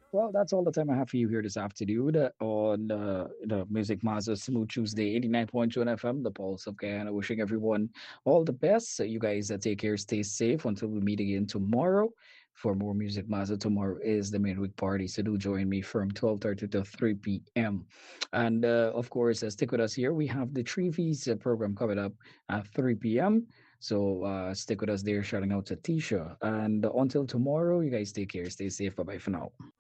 Well, that's all the time I have for you here this afternoon on the Music Mazza Smooth Tuesday 89.1 FM, the Pulse of Guyana. Wishing everyone all the best. So you guys take care, stay safe until we meet again tomorrow for more Music Mazza. Tomorrow is the midweek party, so do join me from 12:30 to 3 p.m. And of course, stick with us here. We have the Tree V's program coming up at 3 p.m. So stick with us there, shouting out to Tisha. And until tomorrow, you guys take care, stay safe. Bye bye for now.